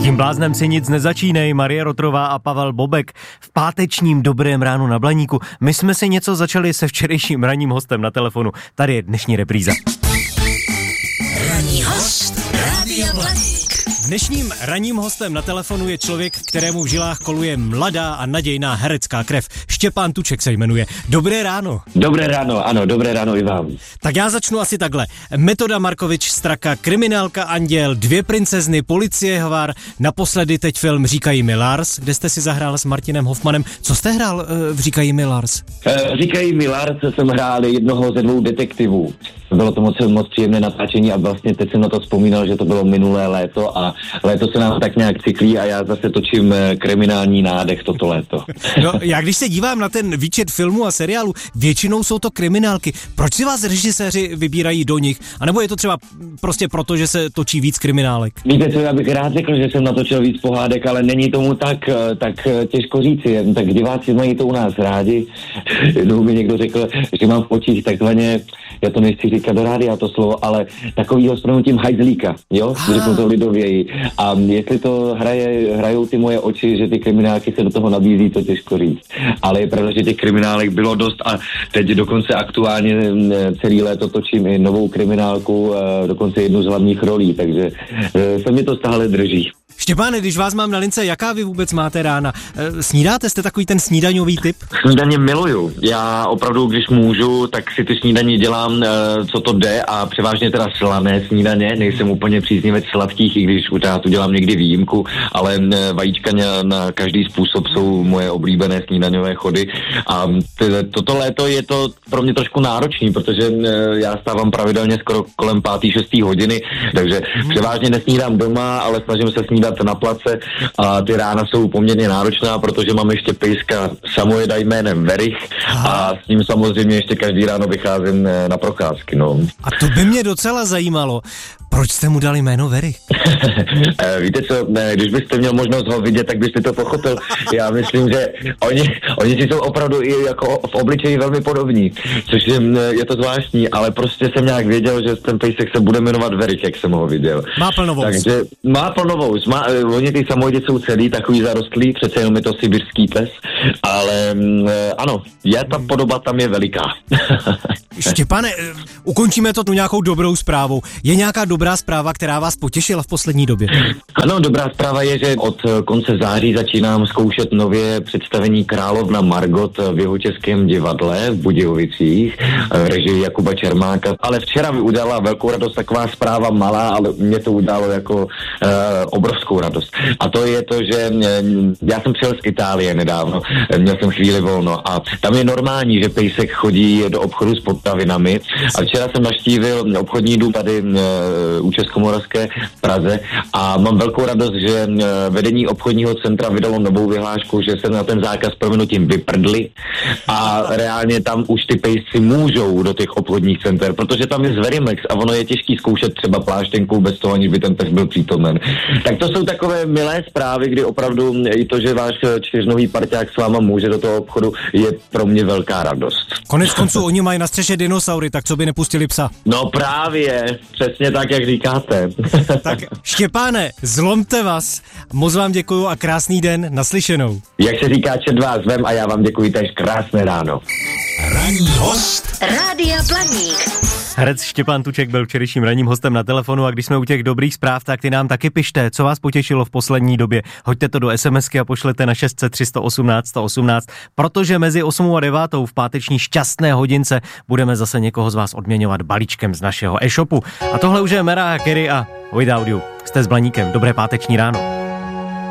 Tím bláznem si nic nezačínej, Marie Rotrová a Pavel Bobek v pátečním dobrém ránu na Blaníku. My jsme si něco začali se včerejším ranním hostem na telefonu. Tady je dnešní repríza. Ranní host Rádia Blaník. Dnešním ranním hostem na telefonu je člověk, kterému v žilách koluje mladá a nadějná herecká krev. Štěpán Tuček se jmenuje. Dobré ráno. Dobré ráno, ano, dobré ráno i vám. Tak já začnu asi takhle. Metoda Markovič Straka, Kriminálka Anděl, Dvě princezny, Policie Hvar, naposledy teď film Říkají mi Lars, kde jste si zahrál s Martinem Hoffmanem. Co jste hrál v Říkají mi Lars? Říkají mi Lars jsem hrál jednoho ze dvou detektivů. Bylo to moc příjemné natáčení a vlastně teď jsem na to vzpomínal, že to bylo minulé léto a léto se nám tak nějak cyklí a já zase točím Kriminální nádech toto léto. No, já když se dívám na ten výčet filmů a seriálů, většinou jsou to kriminálky. Proč si vás režiséři vybírají do nich? A nebo je to třeba prostě proto, že se točí víc kriminálek? Víte co, já bych rád řekl, že jsem natočil víc pohádek, ale není tomu tak těžko říci. Tak diváci mají to u nás rádi. Jednou mi někdo řekl, že mám v očích takzvaně, já to nechci říkat do rádia to slovo, ale takovýho s prominutím hajzlíka, jo? Řeknu to lidověji. A jestli to hrajou ty moje oči, že ty kriminálky se do toho nabízí, to těžko říct. Ale je pravda, že těch kriminálek bylo dost a teď dokonce aktuálně celý léto točím i novou kriminálku, dokonce jednu z hlavních rolí, takže se mi to stále drží. Štěpáne, když vás mám na lince, jaká vy vůbec máte rána? Snídáte? Jste takový ten snídaňový typ? Snídaně miluju. Já opravdu, když můžu, tak si ty snídaně dělám, co to jde a převážně teda slané snídaně. Nejsem úplně příznivec sladkých, i když já tu dělám někdy výjimku, ale vajíčka na každý způsob jsou moje oblíbené snídaňové chody. A toto léto je to pro mě trošku náročný, protože já stávám pravidelně skoro kolem 5-6 hodiny, takže převážně nesnídám doma, ale snažím se snídat na place a ty rána jsou poměrně náročná, protože mám ještě pejska samojeda jménem Verich a s ním samozřejmě ještě každý ráno vycházím na procházky, no. A to by mě docela zajímalo. Proč jste mu dali jméno Verich? Víte co, když byste měl možnost ho vidět, tak byste to pochopil. Já myslím, že oni si jsou opravdu i jako v obličeji velmi podobní, což je to zvláštní, ale prostě jsem nějak věděl, že ten pejsek se bude jmenovat Verich, jak jsem ho viděl. Má plnovous. Takže má plnovous. Oni ty samojedy jsou celý takový zarostlý, přece jenom je to sibirský pes, ale ano, ta podoba tam je veliká. Štěpane, ukončíme to tu nějakou dobrou zprávou. Je nějaká dobrá zpráva, která vás potěšila v poslední době? Ano, dobrá zpráva je, že od konce září začínám zkoušet nově představení Královna Margot v Jihočeském divadle v Budějovicích, režii Jakuba Čermáka. Ale včera mi udělala velkou radost taková zpráva malá, ale mě to udělalo jako obrovskou radost. A to je to, že já jsem přijel z Itálie nedávno, měl jsem chvíli volno a tam je normální, že pejsek chodí do obchodu s potravinami a včera jsem navštívil obchodní dům tady u Českomoravské v Praze a mám velkou radost, že vedení obchodního centra vydalo novou vyhlášku, že se na ten zákaz prominutím vyprdli a reálně tam už ty pejsci můžou do těch obchodních center, protože tam je Zverimex a ono je těžký zkoušet třeba pláštěnku bez toho, aniž by ten pes byl přítomen. Tak to jsou takové milé zprávy, kdy opravdu i to, že váš čtyřnohý parťák s váma může do toho obchodu, je pro mě velká radost. Konec konců oni mají na střeše dinosaury, tak co by nepustili psa? No právě, přesně tak, jak říkáte. Tak Štěpáne, zlomte vás. Moc vám děkuju a krásný den, naslyšenou. Jak se říká, čet vás vem a já vám děkuji též, krásné ráno. Ranní host Rádia Blaník. Herec Štěpán Tuček byl včerejším ranním hostem na telefonu a když jsme u těch dobrých zpráv, tak ty nám taky pište, co vás potěšilo v poslední době. Hoďte to do SMSky a pošlete na 600 318 118, protože mezi 8 a 9 v páteční šťastné hodince budeme zase někoho z vás odměňovat balíčkem z našeho e-shopu. A tohle už je Mariah Carey a Without You. Jste s Blaníkem, dobré páteční ráno.